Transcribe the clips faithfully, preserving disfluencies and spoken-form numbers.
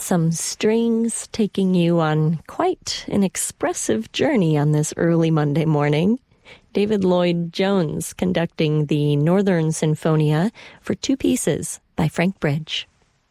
some strings taking you on quite an expressive journey on this early Monday morning. David Lloyd Jones conducting the Northern Sinfonia for two pieces by Frank Bridge.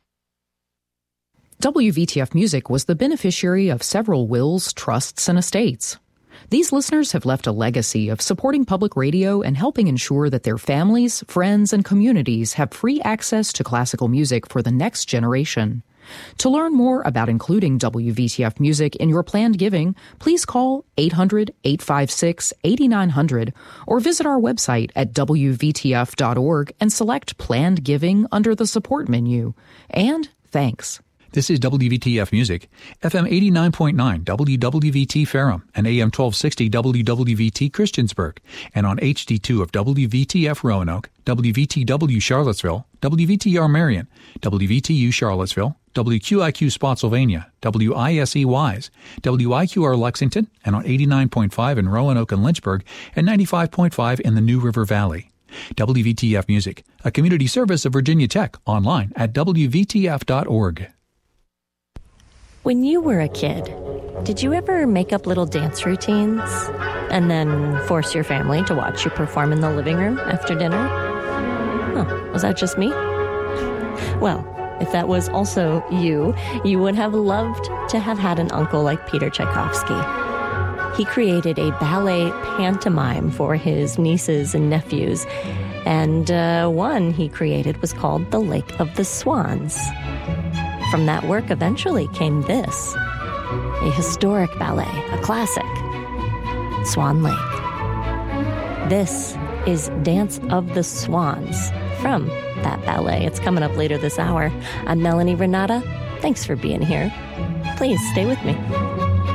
W V T F Music was the beneficiary of several wills, trusts, and estates. These listeners have left a legacy of supporting public radio and helping ensure that their families, friends, and communities have free access to classical music for the next generation. To learn more about including W V T F Music in your planned giving, please call eight hundred, eight five six, eight nine zero zero or visit our website at w v t f dot org and select Planned Giving under the Support menu. And thanks. This is W V T F Music, F M eighty-nine point nine W W V T Ferrum and A M twelve sixty W W V T Christiansburg, and on H D two of W V T F Roanoke, W V T W Charlottesville, W V T R Marion, W V T U Charlottesville, W Q I Q Spotsylvania, W I S E Wise, W I Q R Lexington, and on eighty-nine point five in Roanoke and Lynchburg, and ninety-five point five in the New River Valley. W V T F Music, a community service of Virginia Tech, online at w v t f dot org. When you were a kid, did you ever make up little dance routines and then force your family to watch you perform in the living room after dinner? Huh, was that just me? Well, if that was also you, you would have loved to have had an uncle like Peter Tchaikovsky. He created a ballet pantomime for his nieces and nephews, and uh, one he created was called The Lake of the Swans. From that work eventually came this, a historic ballet, a classic, Swan Lake. This is Dance of the Swans from that ballet. It's coming up later this hour. I'm Melanie Renata. Thanks for being here. Please stay with me.